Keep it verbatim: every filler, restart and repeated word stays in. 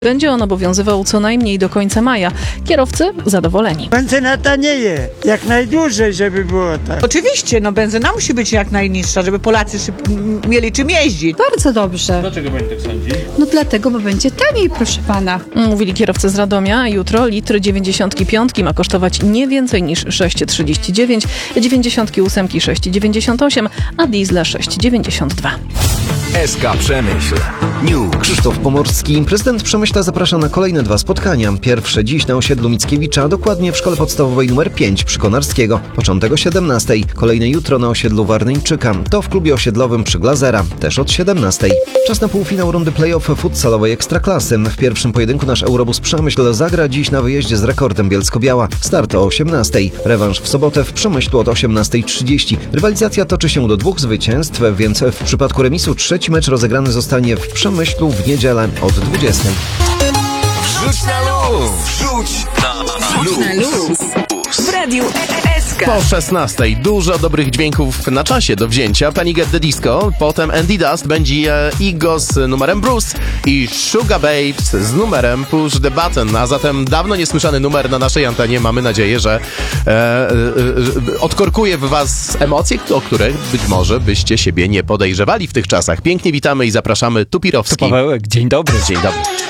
Będzie on obowiązywał co najmniej do końca maja. Kierowcy zadowoleni. Benzyna tanieje, jak najdłużej, żeby było tak. Oczywiście, no benzyna musi być jak najniższa, żeby Polacy szyb- m- mieli czym jeździć. Bardzo dobrze. Dlaczego pani tak sądzi? No dlatego, bo będzie taniej, proszę pana. Mówili kierowcy z Radomia. Jutro litr dziewięćdziesiątki piątki ma kosztować nie więcej niż sześć trzydzieści dziewięć, dziewięćdziesiątki ósemki sześć dziewięćdziesiąt osiem, a diesla sześć dziewięćdziesiąt dwa. S K Przemyśl. News. Krzysztof Pomorski. Prezydent Przemyśla zaprasza na kolejne dwa spotkania. Pierwsze dziś na osiedlu Mickiewicza, dokładnie w szkole podstawowej numer pięć przy Konarskiego. Początek o siedemnastej. Kolejne jutro na osiedlu Warneńczyka. To w klubie osiedlowym przy Glazera. Też od siedemnastej. Czas na półfinał rundy play-off futsalowej Ekstraklasy. W pierwszym pojedynku nasz Eurobus Przemyśl zagra dziś na wyjeździe z Rekordem Bielsko-Biała. Start o osiemnastej. Rewanż w sobotę w Przemyślu od osiemnastej trzydzieści. Rywalizacja toczy się do dwóch zwycięstw, więc w przypadku remisu trzeci mecz rozegrany zostanie w Przemyślu w niedzielę od dwudziestej. Wrzuć na luz! Wrzuć na luz! W radiu S K. Po szesnastej dużo dobrych dźwięków na czasie do wzięcia. Panic at the Disco, potem Andy Dust, będzie Igo z numerem Bruce i Sugar Babes z numerem Push the Button. A zatem dawno niesłyszany numer na naszej antenie. Mamy nadzieję, że e, e, e, odkorkuje w was emocje, o których być może byście siebie nie podejrzewali w tych czasach. Pięknie witamy i zapraszamy. Tupirowski. Pawełek, dzień dobry. Dzień dobry.